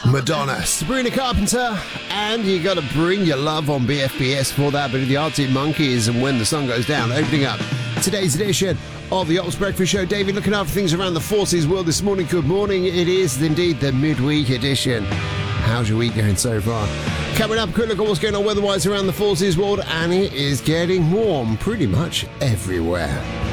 Madonna, Sabrina Carpenter, and you got to bring your love on BFBS for that bit of the Arctic Monkeys and When the Sun Goes Down, opening up today's edition of the Ops Breakfast Show. David, looking after things around the forces world this morning. Good morning. It is indeed the midweek edition. How's your week going so far? Coming up, quick look at what's going on weather-wise around the forces world, and it is getting warm pretty much everywhere.